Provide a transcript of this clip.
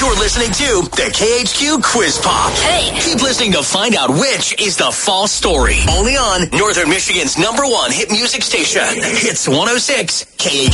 You're listening to the KHQ Quiz Pop. Hey, keep listening to find out which is the false story. Only on Northern Michigan's #1 hit music station. Hits 106 KHQ.